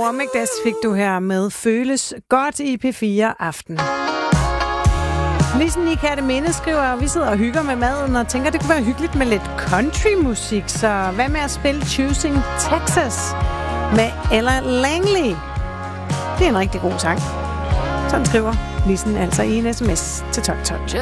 Romigdas fik du her med Føles godt i P4 Aften. Lisen i Kærteminde skriver, vi sidder og hygger med maden og tænker, det kunne være hyggeligt med lidt countrymusik. Så hvad med at spille Choosing Texas med Ella Langley? Det er en rigtig god sang. Sådan skriver Lisen altså i en sms til 1212.